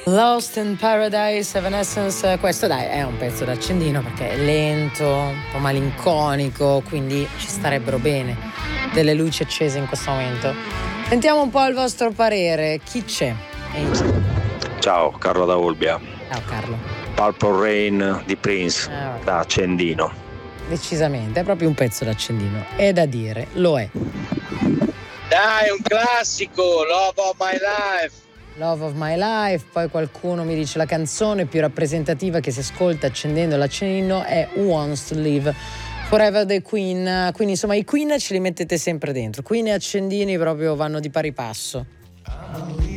Lost in Paradise, Evanescence. Questo dai è un pezzo da accendino perché è lento, un po' malinconico, quindi ci starebbero bene delle luci accese in questo momento. Sentiamo un po' il vostro parere. Chi c'è? Ciao, Carlo da Olbia. Ciao Carlo. Purple Rain di Prince, da accendino. Decisamente, è proprio un pezzo da accendino. È da dire, lo è. Dai, un classico, Love of My Life. Love of My Life. Poi qualcuno mi dice la canzone più rappresentativa che si ascolta accendendo l'accendino è Who Wants to Live Forever the Queen. Quindi insomma i Queen ce li mettete sempre dentro. Queen e accendini proprio vanno di pari passo.